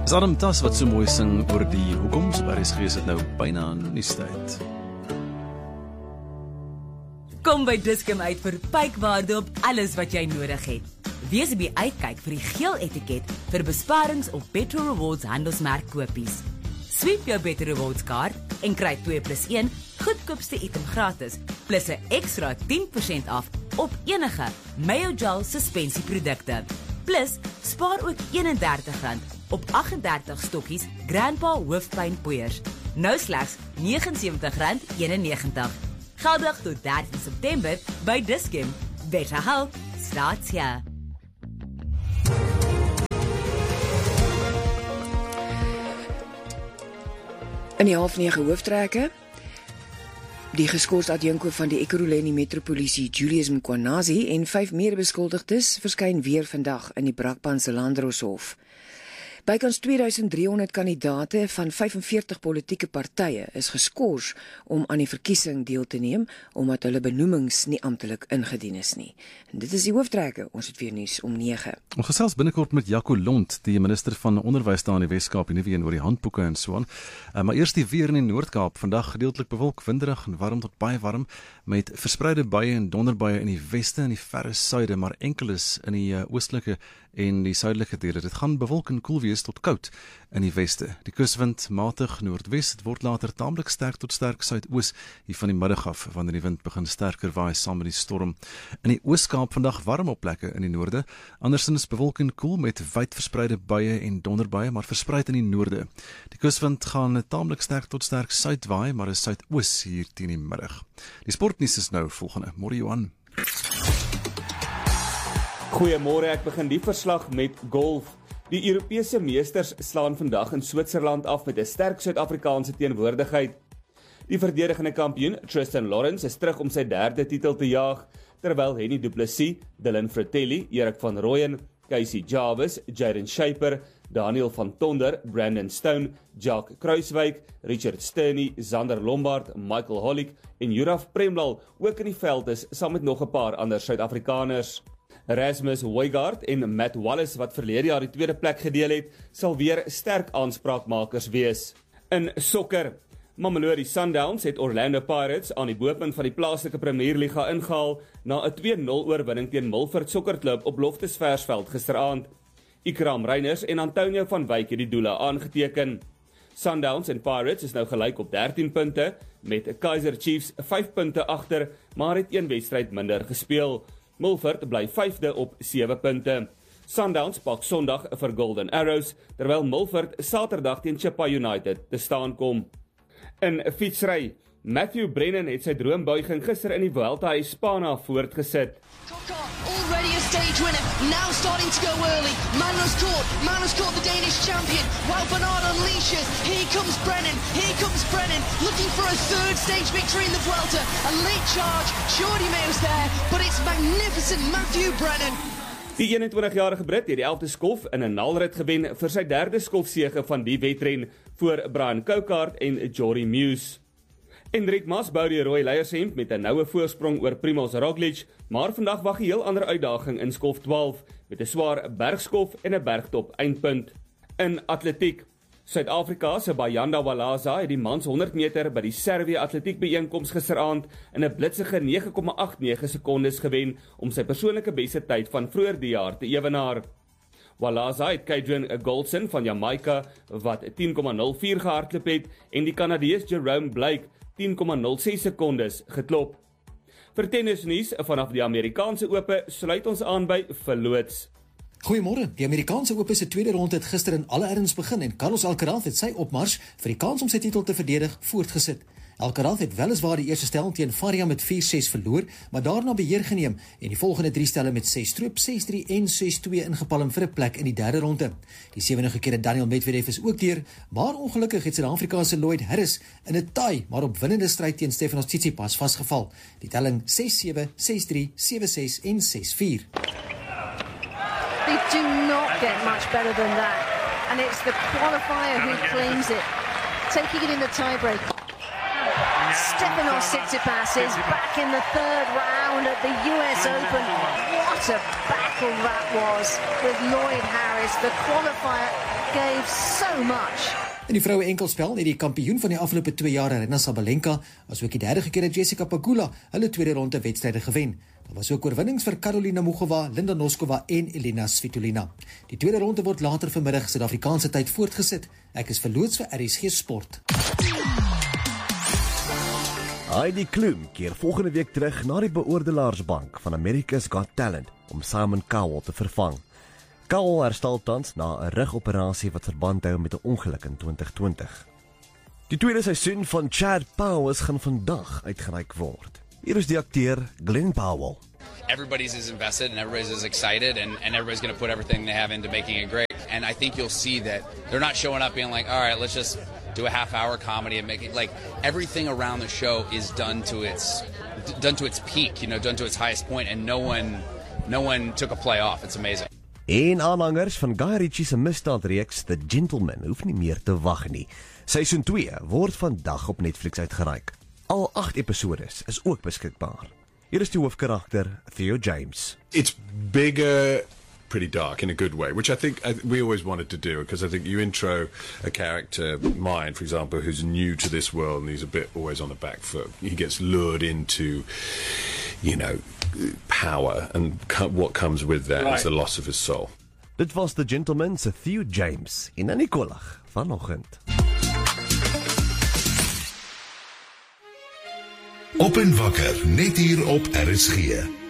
Is Adam Tas wat so mooi sing oor die hoekoms op RSG is dit nou byna nuustyd. Kom by Dis-Chem uit vir pykwaarde op alles wat jy nodig het. Wees op die uitkyk vir die geel etiket vir besparings op Better Rewards handelsmerk kopies. Sweep jou Better Rewards kaart en kry 2+1 goedkoopste item gratis, plus 'n ekstra 10% af op enige Mayo Gel suspensieprodukte. Plus, spaar ook R31 op 38 stokkies Grandpa hoofpynpoeiers. Nou slegs R79,91. Geldig tot 13 September by Dis-Chem. Better health starts here. In die 8:30 hooftrekke. Die geskorste adjunko van die Ekurhuleni Metropolisie Julius Mkhwanazi en 5 meer beskuldigdes verskyn weer vandag in die Brakpan se Landdroshof. Bykans 2300 kandidate van 45 politieke partye is geskort om aan die verkiesing deel te neem omdat hulle benoemings nie amptelik ingedien is nie. En dit is die hooftrekke. Ons het weer nuus om 9. Ons gesels binnekort met Jaco Lont, die minister van Onderwys daar in die Wes-Kaap, en weer oor die handboeke en so aan. Maar eers die weer in die Noord-Kaap. Vandag gedeeltelik bewolk, winderig en warm tot baie warm, met verspreide buie en donderbuie in die weste en die verre suide, maar enkeles in die oostelike en die suidelike dele. Dit gaan bewolk en koel wees tot koud in die weste. Die kuswind matig noordwes, dit word later taamlik sterk tot sterk suidoos hier van die middag af, wanneer die wind begin sterker waai saam met die storm. In die Oos-Kaap vandag warm op plekke in die noorde, andersins bewolk en koel met wyd verspreide buie en donderbuie, maar verspreid in die noorde. Die kuswind gaan taamlik sterk tot sterk suid waai, maar is suidoos hier teen die middag. Die sportnuus is nou volgende. Môre Johan. Goeiemôre, ek begin die verslag met golf. Die Europese meesters slaan vandag in Switserland af met 'n sterk Suid-Afrikaanse teenwoordigheid. Die verdedigende kampioen, Tristan Lawrence, is terug om sy 3de titel te jaag, terwyl Hennie Du Plessis, Dylan Fratelli, Erik van Rooyen, Casey Jarvis, Jaden Shaper, Daniel van Tonder, Brandon Stone, Jacques Kruiswyk, Richard Sterney, Zander Lombard, Michael Hollick en Juraf Premlal ook in die veld is, saam met nog 'n paar ander Suid-Afrikaners. Rasmus Højgaard en Matt Wallace, wat verlede jaar die 2de plek gedeel het, sal weer sterk aanspraakmakers wees. In sokker, Mamelodi Sundowns het Orlando Pirates aan die bopunt van die plaaslike Premierliga ingehaal na 'n 2-0 oorwinning teen Milford Sokkerklub op Loftus Versveld gisteraand. Ikram Reiners en Antonio van Wyk het die doele aangeteken. Sundowns en Pirates is nou gelyk op 13 punte, met Kaizer Chiefs 5 punte agter, maar het 1 wedstryd minder gespeel. Milford bly 5de op 7 punte. Sundowns pak Sondag vir Golden Arrows, terwyl Milford Saterdag teen Chippa United te staan kom. In fietsry, Matthew Brennan het sy droombuiging gister in die Vuelta a Hispana voortgesit. Already a stage winner, now starting to go early. Magnus caught the Danish champion. Wout van Aert unleashes. Here comes Brennan, looking for a 3rd stage victory in the Vuelta. A late charge, Jordi Meeus there, but it's magnificent Matthew Brennan. Die 21-jarige Brit het die 11de skof in 'n nalrit gewen vir sy 3de skofsege van die wedren voor Brian Coulthard en Jordi Meeus. Enric Mas bou die rooi leiershemp met 'n noue voorsprong oor Primož Roglič, maar vandag wag 'n heel ander uitdaging in skof 12 met 'n swaar bergskof en 'n bergtop eindpunt. In atletiek, Suid-Afrika se Bayanda Walaza het die mans 100 meter by die Servië atletiekbyeenkoms gisteraand in 'n blitsige 9,89 sekondes gewen om sy persoonlike beste tyd van vroeër die jaar te ewenaar. Walaza het Kadrian Goldson van Jamaica wat 10,04 gehardloop het en die Kanadees Jerome Blake 10,06 sekondes geklop. Vir tennisnuus vanaf die Amerikaanse Ope sluit ons aan by verloots. Goeiemôre. Die Amerikaanse Ope se tweede ronde het gister in alle erns begin en Carlos Alcaraz het sy opmars vir die kans om sy titel te verdedig voortgesit. Alcaraz het weliswaar die eerste stel teen Faria met 4-6 verloor, maar daarna beheer geneem en die volgende 3 stelle met 6-stroop, 6-3 en 6-2 ingepalm vir 'n plek in die derde ronde. Die 7de gekeerde Daniel Medvedev is ook deur, maar ongelukkig het Suid-Afrika se Lloyd Harris in 'n taai maar opwindende stryd teen Stefanos Tsitsipas vasgeval. Die telling 6-7, 6-3, 7-6 en 6-4. They do not get much better than that, and it's the qualifier who claims it, taking it in the tiebreak. Stefanos Tsitsipas is back in the 3rd round at the US Open. What a battle that was with Lloyd Harris. The qualifier gave so much. In die vroue enkelspel het die kampioen van die afgelope 2 jaar, Aryna Sabalenka, asook die derde keer Jessica Pegula, hulle tweede ronde wedstryde gewen. Daar was ook oorwinnings vir Karolina Muchova, Linda Noskova en Elena Svitolina. Die tweede ronde word later vanmiddag Suid-Afrikaanse tyd voortgesit. Ek is verloots vir RSG Sport. Heidi Klum keer volgende week terug na die beoordelaarsbank van America's Got Talent om Simon Cowell te vervang. Cowell herstel tans na 'n rugoperasie wat verband hou met 'n ongeluk in 2020. Die tweede seisoen van Chad Powers gaan vandag uitgereik word. Hier is die akteur Glenn Powell. Everybody's as invested and everybody's as excited and everybody's going to put everything they have into making it great. And I think you'll see that they're not showing up being like, all right, let's just do a half-hour comedy and make it like everything around the show is done to its peak, you know, done to its highest point, and no one took a play off. It's amazing. En aanhangers van Guy Ritchie se misdaadreeks The Gentleman hoef nie meer te wag nie. Seisoen 2 word vandag op Netflix uitgereik. Al 8 episodes is ook beskikbaar. Hier is die hoofkarakter, Theo James. It's bigger, pretty dark in a good way, which I think we always wanted to do, because I think you intro a character, mine, for example, who's new to this world and he's a bit always on the back foot. He gets lured into, you know, power, and what comes with that is the loss of his soul. Dit was The Gentleman se Theo James en Annie Kollag vanoggend. Op en wakker, net hier op RSG.